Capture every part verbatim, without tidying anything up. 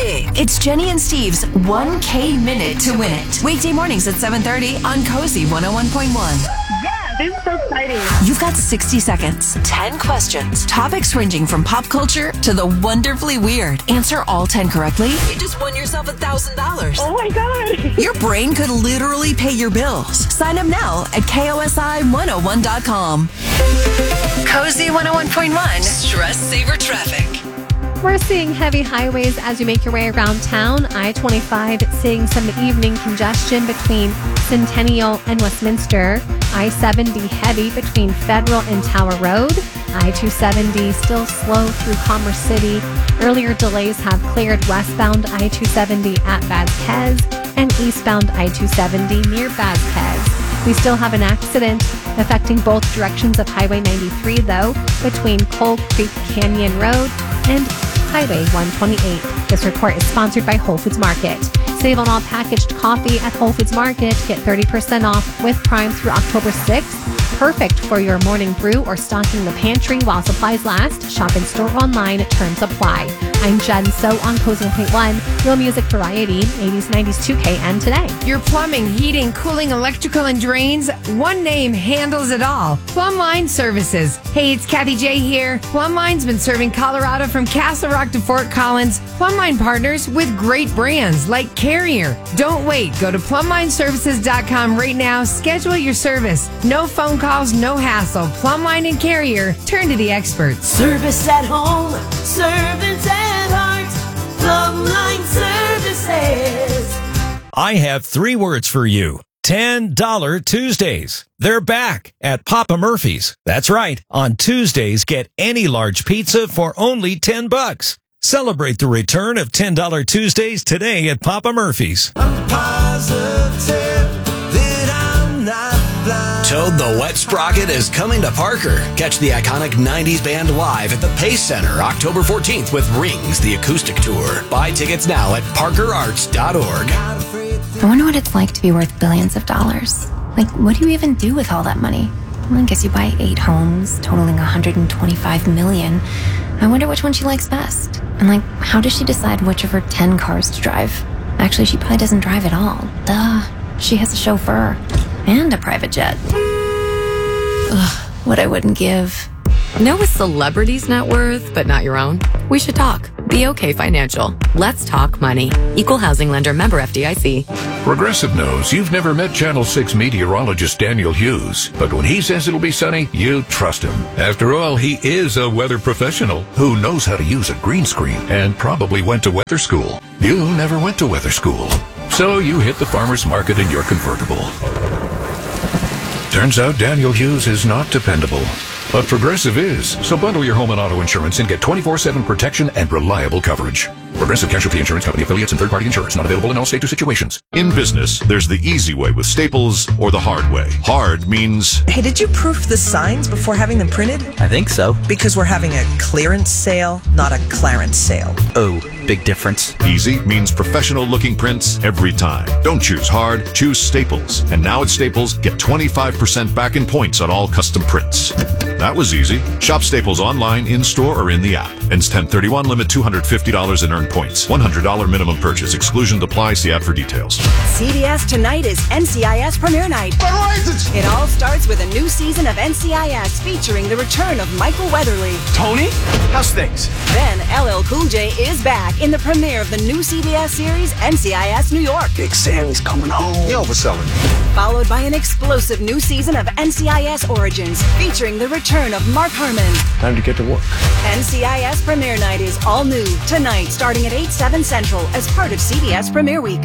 big. It's Jenny and Steve's one K Minute to Win It. Weekday mornings at seven thirty on Cozy one oh one point one. Yeah, this is so exciting. You've got sixty seconds, ten questions, topics ranging from pop culture to the wonderfully weird. Answer all ten correctly, you just won yourself one thousand dollars. Oh my God. Your brain could literally pay your bills. Sign up now at K O S I one oh one dot com. Cozy one oh one point one, Stress Saver Traffic. We're seeing heavy highways as you make your way around town. I twenty-five seeing some evening congestion between Centennial and Westminster. I seventy heavy between Federal and Tower Road. I two seventy still slow through Commerce City. Earlier delays have cleared westbound I two seventy at Vasquez and eastbound I two seventy near Vasquez. We still have an accident affecting both directions of Highway ninety-three, though, between Coal Creek Canyon Road and Highway one twenty-eight. This report is sponsored by Whole Foods Market. Save on all packaged coffee at Whole Foods Market. Get thirty percent off with Prime through October sixth. Perfect for your morning brew or stocking the pantry while supplies last. Shop in store online. Terms apply. I'm Jen So on Cozy one point one. Real music variety, eighties, nineties, two K, and today. Your plumbing, heating, cooling, electrical, and drains, one name handles it all. Plumbline Services. Hey, it's Kathy J here. Plumbline's been serving Colorado from Castle Rock to Fort Collins. Plumbline partners with great brands like Carrier. Don't wait. Go to plumbline services dot com right now. Schedule your service. No phone calls, no hassle. Plumbline and Carrier. Turn to the experts. Service at home, servants at heart, Plumbline Services. I have three words for you. ten dollar Tuesdays. They're back at Papa Murphy's. That's right. On Tuesdays, get any large pizza for only ten bucks. Celebrate the return of ten dollar Tuesdays today at Papa Murphy's. I'm positive that I'm not blind. Toad the Wet Sprocket is coming to Parker. Catch the iconic nineties band live at the Pace Center October fourteenth with Rings, the acoustic tour. Buy tickets now at parker arts dot org. I wonder what it's like to be worth billions of dollars. Like, what do you even do with all that money? Well, I guess you buy eight homes, totaling one hundred twenty-five million. I wonder which one she likes best. And like, how does she decide which of her ten cars to drive? Actually, she probably doesn't drive at all. Duh. She has a chauffeur and a private jet. Ugh, what I wouldn't give. Know a celebrity's net worth, but not your own? We should talk. Be okay Financial. Let's talk money. Equal housing lender, member F D I C. Progressive knows you've never met Channel six meteorologist Daniel Hughes, but when he says it'll be sunny, you trust him. After all, he is a weather professional who knows how to use a green screen and probably went to weather school. You never went to weather school, so you hit the farmer's market in your convertible. Turns out Daniel Hughes is not dependable. But Progressive is, so bundle your home and auto insurance and get twenty-four seven protection and reliable coverage. Progressive Casualty Insurance Company affiliates and third-party insurance not available in all states or situations. In business, there's the easy way with Staples or the hard way. Hard means... Hey, did you proof the signs before having them printed? I think so. Because we're having a clearance sale, not a clarence sale. Oh, big difference. Easy means professional-looking prints every time. Don't choose hard, choose Staples. And now at Staples, get twenty-five percent back in points on all custom prints. That was easy. Shop Staples online, in-store, or in the app. Ends ten thirty-one, limit two hundred fifty dollars in earned points. one hundred dollars minimum purchase. Exclusion applies. See app for details. C B S tonight is N C I S Premiere Night. It all starts with a new season of N C I S featuring the return of Michael Weatherly. Tony? How's things? Then L L Cool J is back in the premiere of the new C B S series N C I S New York. Big Sammy's coming home. You overselling me. Followed by an explosive new season of N C I S Origins featuring the return of Mark Herman. Time to get to work. N C I S Premiere Night is all new tonight starting at eight, seven Central as part of C B S Premiere Week.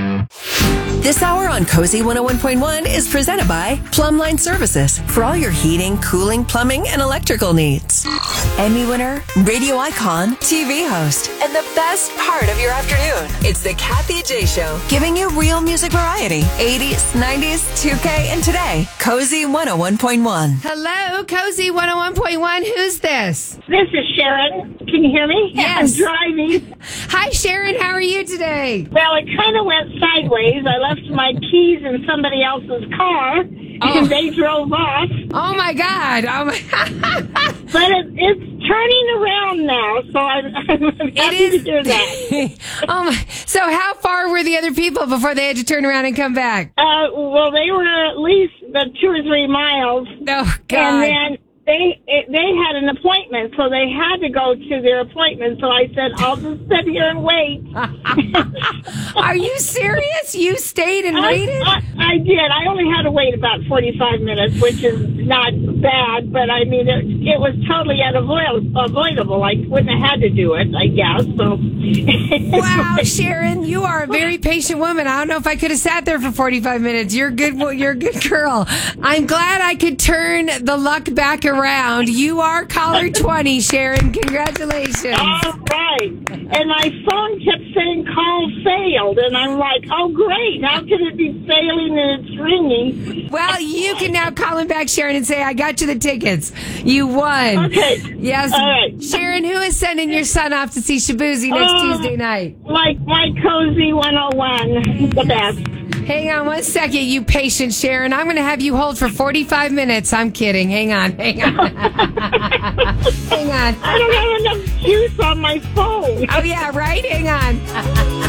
This hour on Cozy one oh one point one is presented by Plumbline Services for all your heating, cooling, plumbing, and electrical needs. Emmy winner, radio icon, T V host, and the best part of your afternoon. It's the Kathy J Show, giving you real music variety. eighties, nineties, two K, and today, Cozy one oh one point one. Hello, Cozy one oh one point one. Who's this? This is Sharon. Can you hear me? Yes. I'm driving. Hi, Sharon. How are you today? Well, it kind of went sideways. I left my keys in somebody else's car, Oh. and they drove off. Oh, my God. Oh, my. But it, it's turning around now, so I'm, I'm happy It is. to hear that. Oh, my. So how far were the other people before they had to turn around and come back? Uh, well, they were at least uh, two or three miles. Oh, God. And then they it, they had an appointment, so they had to go to their appointment. So I said, I'll just sit here and wait. Are you serious? You stayed and I, waited? I, I did. I only had to wait about forty-five minutes, which is not bad, but I mean, it, it was totally unavoidable. I wouldn't have had to do it, I guess. So. Wow, Sharon, you are a very patient woman. I don't know if I could have sat there for forty-five minutes. You're a good. You're a good girl. I'm glad I could turn the luck back around. You are caller twenty, Sharon. Congratulations. All right. And my phone kept saying call failed, and I'm like, oh, great. How can it be failing and it's ringing? Well, you can now call him back, Sharon, and say, I got you the tickets. You won. Okay. Yes. All right. Sharon, who is sending your son off to see Shabuzi next Oh, Tuesday night? Like my Cozy one oh one, the best. Hang on one second, you patient Sharon. I'm going to have you hold for forty-five minutes. I'm kidding. Hang on. Hang on. Hang on. I don't have enough juice on my phone. Oh, yeah, right? Hang on.